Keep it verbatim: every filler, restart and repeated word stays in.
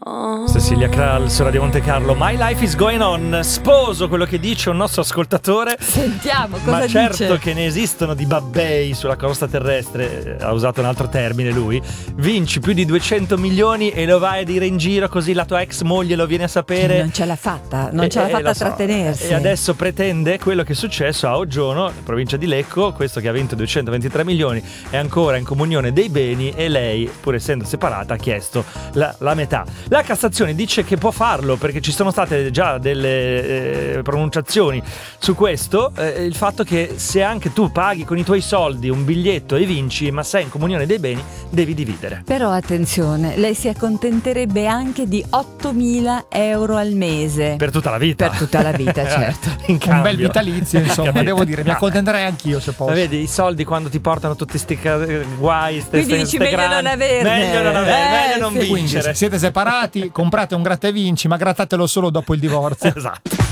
Cecilia Kral su Radio Monte Carlo. My life is going on. Sposo quello che dice un nostro ascoltatore. Sentiamo cosa Ma dice. certo che ne esistono di babbei sulla crosta terrestre. Ha usato un altro termine lui. Vinci più di duecento milioni e lo vai a dire in giro, così la tua ex moglie lo viene a sapere. Non ce l'ha fatta, non ce l'ha E- fatta e a so. trattenersi. E adesso pretende quello che è successo a Oggiano, in provincia di Lecco. Questo che ha vinto duecentoventitré milioni è ancora in comunione dei beni e lei, pur essendo separata, ha chiesto la, la metà. La Cassazione dice che può farlo perché ci sono state già delle eh, pronunciazioni su questo, eh, il fatto che se anche tu paghi con i tuoi soldi un biglietto e vinci, ma sei in comunione dei beni, devi dividere. Però attenzione, lei si accontenterebbe anche di ottomila euro al mese. Per tutta la vita. Per tutta la vita, certo. In Un cambio. bel vitalizio, insomma, Capito? devo dire, mi accontenterei anch'io se posso. Ma vedi, i soldi quando ti portano tutti sti ca- guai, ste, Quindi ste, dici ste meglio grandi- non averne. Meglio non averne, Eh, meglio non sì. Quindi vincere. se siete separati, comprate un gratta e vinci, ma grattatelo solo dopo il divorzio. Esatto.